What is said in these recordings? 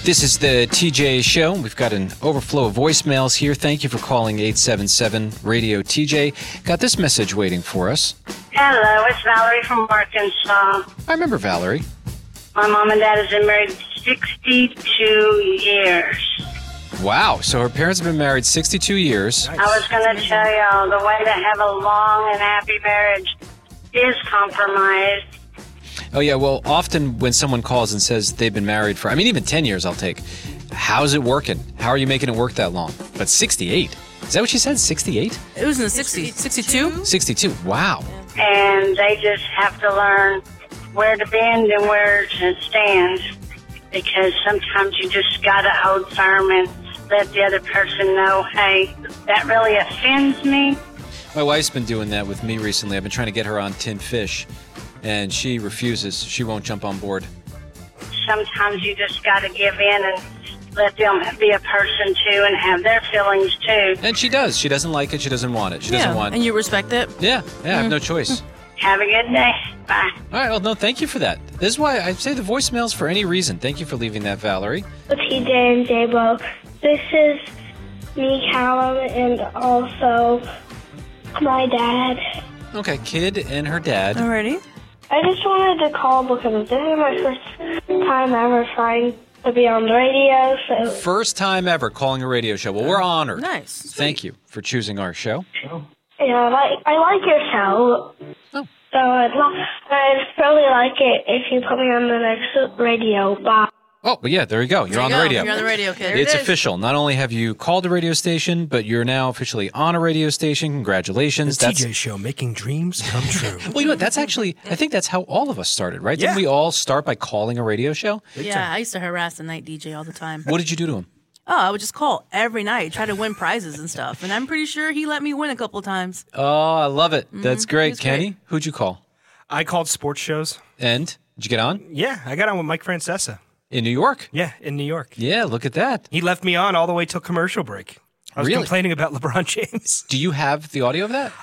This is the TJ Show. We've got an overflow of voicemails here. Thank you for calling 877-RADIO-TJ. Got this message waiting for us. Hello, it's Valerie from Arkansas. I remember Valerie. My mom and dad have been married 62 years. Wow. So her parents have been married 62 years. Nice. I was going to tell y'all, the way to have a long and happy marriage is compromise. Oh, yeah. Well, often when someone calls and says they've been married for, even 10 years I'll take. How's it working? How are you making it work that long? But 68. Is that what she said? 68? It was in the 60s. 62? 62. Wow. And they just have to learn where to bend and where to stand. Because sometimes you just got to hold firm and let the other person know, hey, that really offends me. My wife's been doing that with me recently. I've been trying to get her on Tin Fish, and she refuses. She won't jump on board. Sometimes you just got to give in and let them be a person, too, and have their feelings, too. And she does. She doesn't like it. She doesn't want it. She doesn't want it. And you respect it? Yeah. I have no choice. Have a good day. Bye. All right. Well, no, thank you for that. This is why I say the voicemails for any reason. Thank you for leaving that, Valerie. TJ and J-Bo. This is me, Callum, and also my dad. Okay, kid and her dad. Alrighty. I just wanted to call because this is my first time ever trying to be on the radio. So First time ever calling a radio show. Well, we're honored. Nice. Sweet. Thank you for choosing our show. yeah, I like your show. Oh. So I'd really like it if you put me on the next radio. Bye. Oh, but yeah, there you go. You're on the radio. You're on the radio, kid. It's official. Not only have you called a radio station, but you're now officially on a radio station. Congratulations. The TJ Show, making dreams come true. Well, you know what? That's actually, I think that's how all of us started, right? Yeah. Didn't we all start by calling a radio show? Yeah, I used to harass the night DJ all the time. What did you do to him? Oh, I would just call every night, try to win prizes and stuff. And I'm pretty sure he let me win a couple of times. Oh, I love it. That's great. was Kenny, great. who'd you call? I called sports shows. And did you get on? Yeah, I got on with Mike Francesa. In New York? Yeah, in New York. Yeah, look at that. He left me on all the way till commercial break. I was Really? complaining about LeBron James. Do you have the audio of that?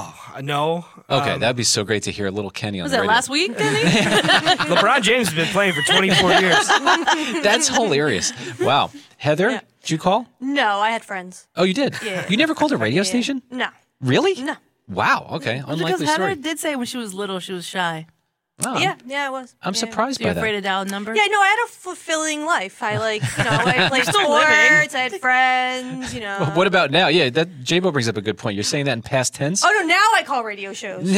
No. Okay, that'd be so great to hear a little Kenny on Was the that radio. last week, Kenny? LeBron James has been playing for 24 years. That's hilarious. Wow. Heather, did you call? No, I had friends. Oh, you did? Yeah. You never called a radio station? No. Really? No. Wow. Okay. Because Unlikely Heather story. did say when she was little she was shy. Wow. Yeah, I was. I'm Yeah. surprised So you're by afraid that. to dial a number? Yeah, no, I had a fulfilling life. I I played still living. sports, I had friends, What about now? Yeah, that J-Bo brings up a good point. You're saying that in past tense? Oh, no, now I call radio shows. Now,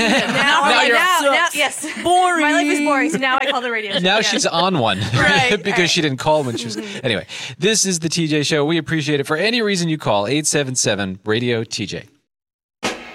yes. Boring. My life is boring, so now I call the radio show. Now Yeah. she's on one, Right, because right. she didn't call when she was. Anyway, this is the TJ Show. We appreciate it. For any reason you call, 877-RADIO-TJ.